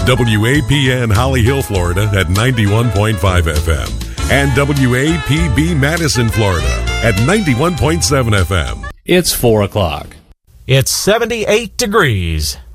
WAPN Holly Hill, Florida at 91.5 FM and WAPB Madison, Florida at 91.7 FM. It's 4 o'clock. It's 78 degrees.